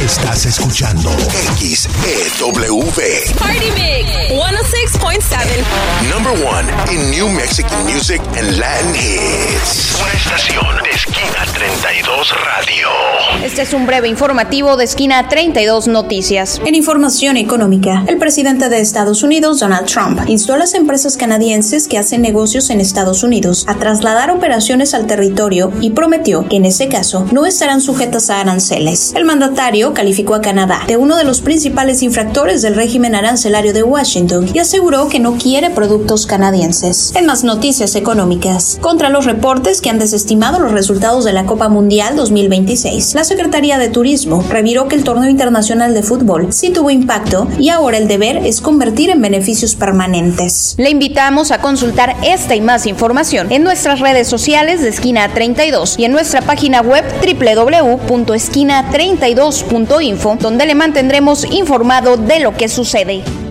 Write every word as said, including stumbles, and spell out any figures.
Estás escuchando X E W. Party Mix ciento seis punto siete. Number one in New Mexican music and Latin hits. Una estación de Esquina treinta y dos Radio. Este es un breve informativo de Esquina treinta y dos Noticias. En información económica, el presidente de Estados Unidos, Donald Trump, instó a las empresas canadienses que hacen negocios en Estados Unidos a trasladar operaciones al territorio y prometió que en ese caso no estarán sujetas a aranceles. El mandatario calificó a Canadá de uno de los principales infractores del régimen arancelario de Washington y aseguró que no quiere productos canadienses. En más noticias económicas, contra los reportes que han desestimado los resultados de la Copa Mundial dos mil veintiséis, la Secretaría de Turismo reviró que el torneo internacional de fútbol sí tuvo impacto y ahora el deber es convertir en beneficios permanentes. Le invitamos a consultar esta y más información en nuestras redes sociales de Esquina treinta y dos y en nuestra página web doble u doble u doble u punto esquina treinta y dos punto info, donde le mantendremos informado de lo que sucede.